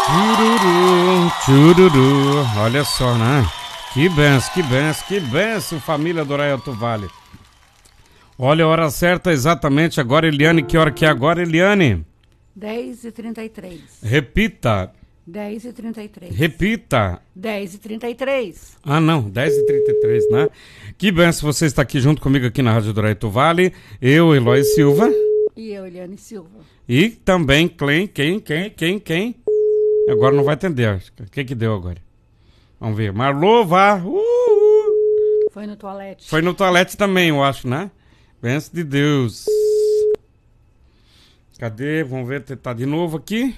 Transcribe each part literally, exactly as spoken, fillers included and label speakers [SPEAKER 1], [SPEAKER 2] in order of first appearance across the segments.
[SPEAKER 1] Chururu, chururu, olha só, né? Que benção, que benção, que benção, família do Arraial Vale. Olha a hora certa exatamente agora, Eliane. Que hora que é agora, Eliane?
[SPEAKER 2] dez e trinta e três.
[SPEAKER 1] Repita.
[SPEAKER 2] dez e trinta e três.
[SPEAKER 1] Repita.
[SPEAKER 2] dez e trinta e três.
[SPEAKER 1] Ah, não, dez e trinta e três, né? Que benção você está aqui junto comigo aqui na Rádio do Arraial Vale. Eu, Eloy Silva.
[SPEAKER 2] E eu, Eliane Silva.
[SPEAKER 1] E também, quem, quem, quem, quem, quem? Agora não vai atender. O que que deu agora? Vamos ver. Marlova. Uh, uh.
[SPEAKER 2] Foi no toalete.
[SPEAKER 1] Foi no toalete também, eu acho, né? Benção de Deus. Cadê? Vamos ver, tentar de novo aqui.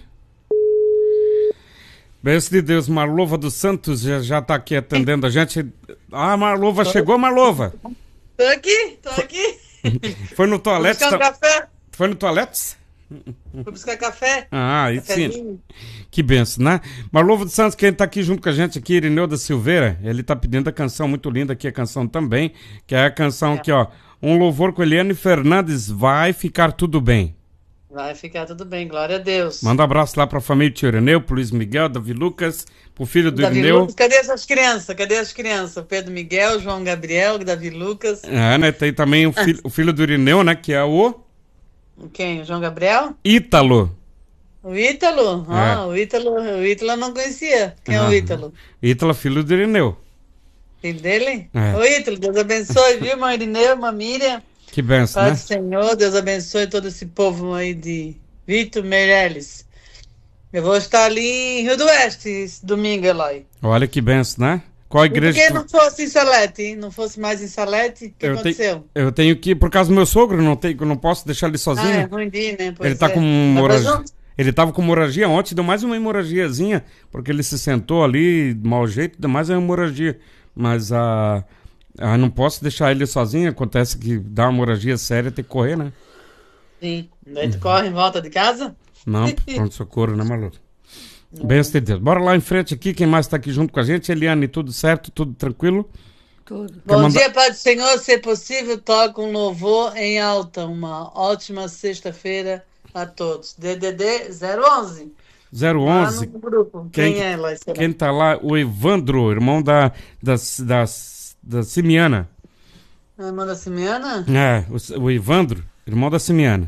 [SPEAKER 1] Benção de Deus, Marlova dos Santos já, já tá aqui atendendo a gente. Ah, Marlova, chegou, Marlova.
[SPEAKER 3] Tô aqui, tô aqui.
[SPEAKER 1] Foi no toalete?
[SPEAKER 3] Foi buscar um café?
[SPEAKER 1] Foi no toalete?
[SPEAKER 3] Foi buscar café?
[SPEAKER 1] Ah, aí sim. Que benção, né? Marlova dos Santos, quem tá aqui junto com a gente aqui, Irineu da Silveira, ele tá pedindo a canção muito linda aqui, a canção também, que é a canção
[SPEAKER 3] É.
[SPEAKER 1] aqui, ó. Um louvor com Eliane Fernandes, Vai Ficar Tudo Bem.
[SPEAKER 3] Vai ficar tudo bem, glória a Deus.
[SPEAKER 1] Manda um abraço lá pra família do tio Irineu, pro Luiz Miguel, Davi Lucas, pro filho do
[SPEAKER 3] Davi
[SPEAKER 1] Irineu.
[SPEAKER 3] Lucas, cadê essas crianças? Cadê as crianças? Pedro Miguel, João Gabriel, Davi Lucas.
[SPEAKER 1] É, né? Tem também o filho, o filho do Irineu, né? Que é o
[SPEAKER 3] Quem? O João Gabriel?
[SPEAKER 1] Ítalo.
[SPEAKER 3] O Ítalo? Ah,
[SPEAKER 1] É.
[SPEAKER 3] o Ítalo, o Ítalo eu não conhecia. Quem é
[SPEAKER 1] Ah.
[SPEAKER 3] o Ítalo?
[SPEAKER 1] Ítalo, filho do Irineu.
[SPEAKER 3] Filho dele?
[SPEAKER 1] É.
[SPEAKER 3] Ô Ítalo, Deus abençoe, viu, irmão Irineu, irmã Miriam?
[SPEAKER 1] Que benção,
[SPEAKER 3] Pai
[SPEAKER 1] né?
[SPEAKER 3] do Senhor, Deus abençoe todo esse povo aí de Vitor Meirelles. Eu vou estar ali em Rio do Oeste esse domingo, Eloy.
[SPEAKER 1] Olha que benção, né? Qual
[SPEAKER 3] E por
[SPEAKER 1] igreja?
[SPEAKER 3] que
[SPEAKER 1] tu-
[SPEAKER 3] não fosse em Salete? Não fosse mais em Salete? O que
[SPEAKER 1] eu,
[SPEAKER 3] aconteceu?
[SPEAKER 1] tenho, eu tenho que, por causa do meu sogro, não, tenho, não posso deixar ele
[SPEAKER 3] Ah, é
[SPEAKER 1] sozinho.
[SPEAKER 3] ruim de ir, né? Pois
[SPEAKER 1] Ele tá
[SPEAKER 3] é.
[SPEAKER 1] com
[SPEAKER 3] Tava
[SPEAKER 1] hemorragia.
[SPEAKER 3] junto?
[SPEAKER 1] Ele tava com hemorragia ontem, deu mais uma hemorragiazinha, porque ele se sentou ali, de mau jeito, deu mais uma hemorragia. Mas a. Ah, não posso deixar ele sozinho, acontece que dá uma hemorragia séria, tem que correr, né?
[SPEAKER 3] Sim. Daí tu corre em volta de casa?
[SPEAKER 1] Não, pronto-socorro, né, maluco? Benção de Deus. Bora lá em frente aqui, quem mais tá aqui junto com a gente? Eliane, tudo certo, tudo tranquilo?
[SPEAKER 2] Tudo.
[SPEAKER 1] Quer
[SPEAKER 3] Bom
[SPEAKER 1] mandar-
[SPEAKER 3] dia, Pai do Senhor. Se possível, toca um louvor em alta. Uma ótima sexta-feira a todos. D D D zero onze.
[SPEAKER 1] zero
[SPEAKER 3] Lá
[SPEAKER 1] onze.
[SPEAKER 3] no grupo.
[SPEAKER 1] Quem,
[SPEAKER 3] Quem, é, Eloy? Será?
[SPEAKER 1] quem tá lá? O Evandro, irmão da, da, da, da Simiana.
[SPEAKER 3] A irmã da Simeana?
[SPEAKER 1] É, o, o Evandro, irmão da Simiana.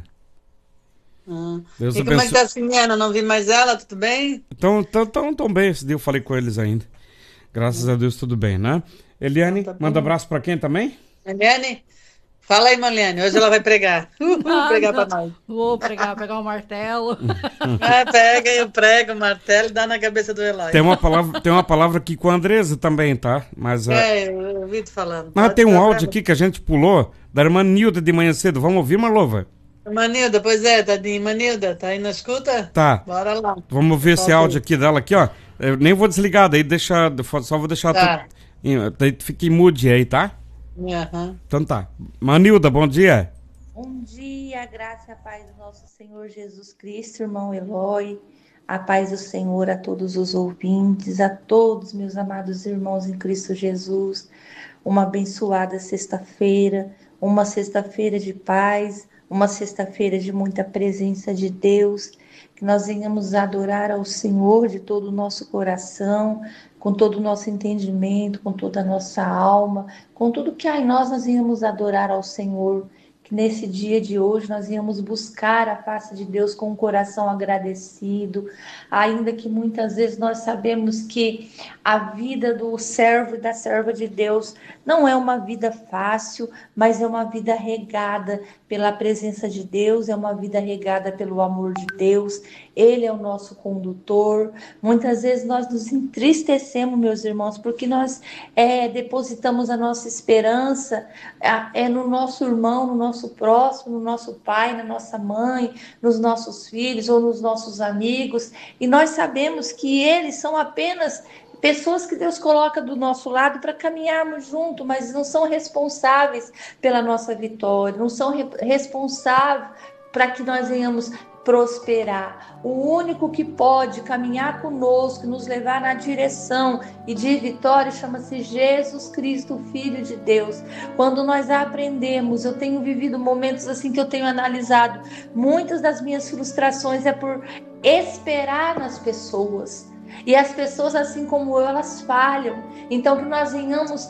[SPEAKER 3] Ah.
[SPEAKER 1] Deus
[SPEAKER 3] E como é que
[SPEAKER 1] abençoe.
[SPEAKER 3] tá a Simeana? Não vi mais ela, tudo bem?
[SPEAKER 1] Então, tão, tão, tão bem, esse dia eu falei com eles ainda. Graças a Deus, tudo bem, né? Eliane,
[SPEAKER 3] Então tá
[SPEAKER 1] manda
[SPEAKER 3] bom.
[SPEAKER 1] abraço pra quem também?
[SPEAKER 3] Eliane? Fala aí, Mariane. Hoje ela vai pregar. Uhul,
[SPEAKER 2] Ah,
[SPEAKER 3] pregar
[SPEAKER 2] não.
[SPEAKER 3] pra nós.
[SPEAKER 2] Vou pregar, pegar o martelo.
[SPEAKER 3] Ah, pega aí o prego, o martelo e dá na cabeça do Eloy.
[SPEAKER 1] Tem uma palavra, tem uma palavra aqui com a Andresa também, tá? Mas, ah,
[SPEAKER 3] É, eu ouvi tu falando.
[SPEAKER 1] mas
[SPEAKER 3] Pode
[SPEAKER 1] tem um
[SPEAKER 3] falar.
[SPEAKER 1] áudio aqui que a gente pulou da irmã Nilda de manhã cedo. Vamos ouvir, Marlova?
[SPEAKER 3] Manilda, pois é, Tadinho. Manilda, tá aí na escuta?
[SPEAKER 1] Tá.
[SPEAKER 3] Bora lá.
[SPEAKER 1] Vamos ver esse
[SPEAKER 3] Pode ir.
[SPEAKER 1] áudio aqui dela aqui, ó. Eu nem vou desligar, daí deixa, só vou deixar
[SPEAKER 3] Tá.
[SPEAKER 1] tu, daí tu fica em mood aí, tá?
[SPEAKER 3] Aham.
[SPEAKER 1] Então tá. Manilda, bom dia.
[SPEAKER 4] Bom dia, a graça e a paz do nosso Senhor Jesus Cristo, irmão Eloy, a paz do Senhor a todos os ouvintes, a todos meus amados irmãos em Cristo Jesus, uma abençoada sexta-feira, uma sexta-feira de paz, uma sexta-feira de muita presença de Deus, que nós venhamos adorar ao Senhor de todo o nosso coração, com todo o nosso entendimento, com toda a nossa alma, com tudo que há em nós, nós venhamos adorar ao Senhor. Que nesse dia de hoje nós íamos buscar a face de Deus com um coração agradecido, ainda que muitas vezes nós sabemos que a vida do servo e da serva de Deus não é uma vida fácil, mas é uma vida regada pela presença de Deus, é uma vida regada pelo amor de Deus, Ele é o nosso condutor. Muitas vezes nós nos entristecemos, meus irmãos, porque nós é, depositamos a nossa esperança é, é no nosso irmão, no nosso próximo, no nosso pai, na nossa mãe, nos nossos filhos ou nos nossos amigos, e nós sabemos que eles são apenas pessoas que Deus coloca do nosso lado para caminharmos junto, mas não são responsáveis pela nossa vitória, não são re- responsáveis para que nós venhamos prosperar. O único que pode caminhar conosco, nos levar na direção e de vitória, chama-se Jesus Cristo, Filho de Deus. Quando nós aprendemos, eu tenho vivido momentos assim que eu tenho analisado, muitas das minhas frustrações é por esperar nas pessoas. E as pessoas, assim como eu, elas falham. Então que nós venhamos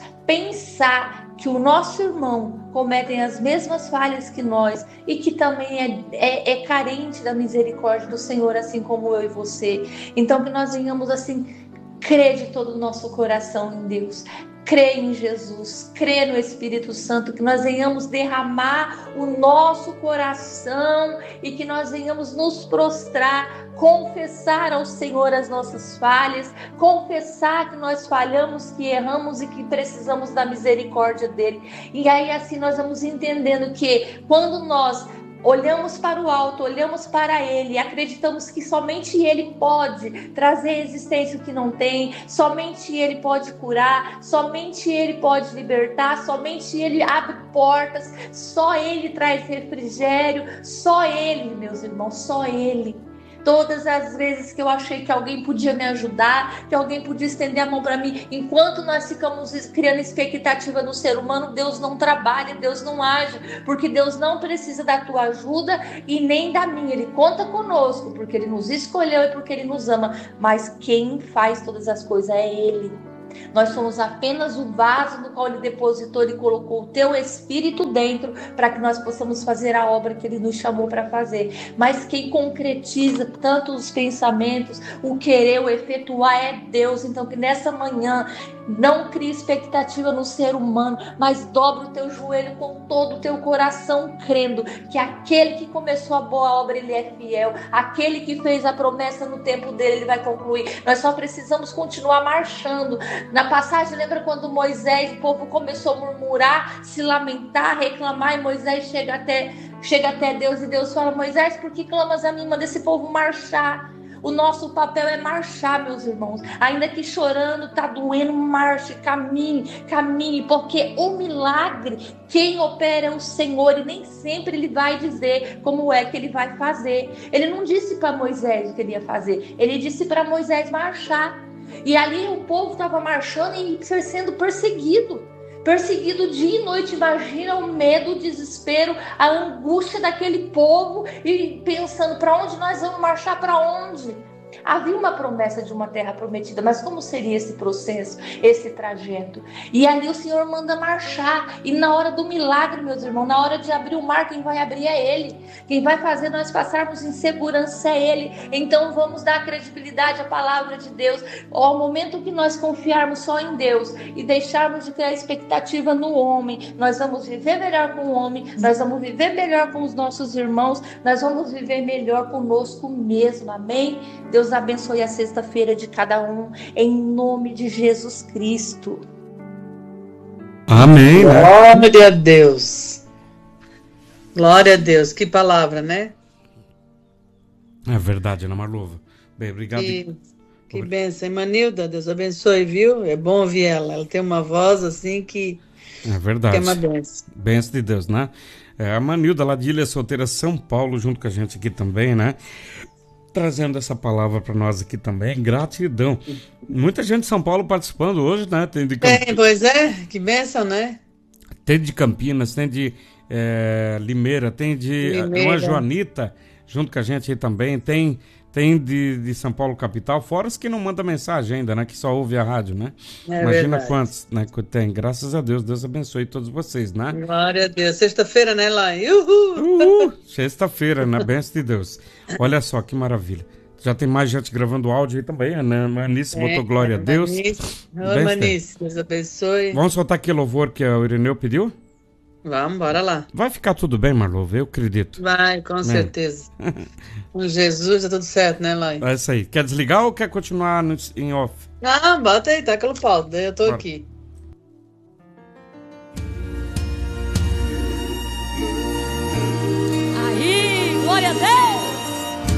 [SPEAKER 4] pensar que o nosso irmão comete as mesmas falhas que nós e que também é, é, é carente da misericórdia do Senhor, assim como eu e você. Então que nós venhamos assim crer de todo o nosso coração em Deus, crer em Jesus, crer no Espírito Santo, que nós venhamos derramar o nosso coração e que nós venhamos nos prostrar, confessar ao Senhor as nossas falhas, confessar que nós falhamos, que erramos e que precisamos da misericórdia dele. E aí assim nós vamos entendendo que quando nós olhamos para o alto, olhamos para Ele, acreditamos que somente Ele pode trazer à existência o que não tem, somente Ele pode curar, somente Ele pode libertar, somente Ele abre portas, só Ele traz refrigério, só Ele, meus irmãos, só Ele. Todas as vezes que eu achei que alguém podia me ajudar, que alguém podia estender a mão para mim, enquanto nós ficamos criando expectativa no ser humano, Deus não trabalha, Deus não age, porque Deus não precisa da tua ajuda e nem da minha. Ele conta conosco, porque Ele nos escolheu e porque Ele nos ama, mas quem faz todas as coisas é Ele. Nós somos apenas o vaso no qual Ele depositou e colocou o teu Espírito dentro para que nós possamos fazer a obra que Ele nos chamou para fazer. Mas quem concretiza tanto os pensamentos, o querer, o efetuar é Deus. Então que nessa manhã não crie expectativa no ser humano, mas dobre o teu joelho com todo o teu coração, crendo que aquele que começou a boa obra, Ele é fiel. Aquele que fez a promessa no tempo dele, Ele vai concluir. Nós só precisamos continuar marchando. Na passagem, lembra quando Moisés, o povo começou a murmurar, se lamentar, reclamar, e Moisés chega até, chega até Deus e Deus fala: Moisés, por que clamas a mim? Manda esse povo marchar. O nosso papel é marchar, meus irmãos. Ainda que chorando, tá doendo, marche, caminhe, caminhe, porque o milagre, quem opera é o Senhor, e nem sempre Ele vai dizer como é que Ele vai fazer. Ele não disse para Moisés o que Ele ia fazer, Ele disse para Moisés marchar. E ali o povo estava marchando e sendo perseguido. Perseguido dia e noite. Imagina o medo, o desespero, a angústia daquele povo. E pensando, para onde nós vamos marchar, para onde? Havia uma promessa de uma terra prometida, mas como seria esse processo, esse trajeto? E ali o Senhor manda marchar, e na hora do milagre, meus irmãos, na hora de abrir o mar, quem vai abrir é Ele, quem vai fazer nós passarmos em segurança é Ele. Então vamos dar credibilidade à palavra de Deus. Ao momento que nós confiarmos só em Deus e deixarmos de criar expectativa no homem, nós vamos viver melhor com o homem, nós vamos viver melhor com os nossos irmãos, nós vamos viver melhor conosco mesmo, amém? Deus abençoe a sexta-feira de cada um, em nome de Jesus Cristo.
[SPEAKER 1] Amém.
[SPEAKER 3] Glória a Deus. Glória a Deus. Que palavra, né?
[SPEAKER 1] É verdade, Ana Marluva. Bem, obrigado.
[SPEAKER 3] Que, que bênção. Manilda, Deus abençoe, viu? É bom ouvir ela. Ela tem uma voz assim que...
[SPEAKER 1] É verdade.
[SPEAKER 3] Que é uma bênção.
[SPEAKER 1] Bênção de Deus, né? É, a Manilda, lá de Ilha Solteira, São Paulo, junto com a gente aqui também, né? Trazendo essa palavra para nós aqui também, gratidão. Muita gente de São Paulo participando hoje, né? Tem de Camp...
[SPEAKER 3] é, pois é, que bênção, né?
[SPEAKER 1] Tem de Campinas, tem de é, Limeira, tem de
[SPEAKER 3] Limeira.
[SPEAKER 1] Uma Joanita junto com a gente aí também, tem, tem de, de São Paulo capital, fora os que não mandam mensagem ainda, né? Que só ouve a rádio, né?
[SPEAKER 3] É
[SPEAKER 1] Imagina
[SPEAKER 3] verdade.
[SPEAKER 1] Quantos, né? Que tem. Graças a Deus, Deus abençoe todos vocês, né?
[SPEAKER 3] Glória a Deus. Sexta-feira, né, lá? Uhul!
[SPEAKER 1] Uhul! Sexta-feira, na bênção de Deus. Olha só que maravilha. Já tem mais gente gravando áudio aí também. A Manice botou
[SPEAKER 3] É,
[SPEAKER 1] glória a Deus.
[SPEAKER 3] Manice. Ô,
[SPEAKER 1] Bem,
[SPEAKER 3] Manice, Deus abençoe.
[SPEAKER 1] Vamos soltar aquele louvor que o Irineu pediu?
[SPEAKER 3] Vamos, bora lá.
[SPEAKER 1] Vai ficar tudo bem, Marlova, eu acredito.
[SPEAKER 3] Vai, com certeza. Com Jesus tá tudo certo, né, Lai?
[SPEAKER 1] É isso aí. Quer desligar ou quer continuar no, em off?
[SPEAKER 3] Ah, bota aí, taca no pau. Daí eu tô
[SPEAKER 1] Bora.
[SPEAKER 3] aqui.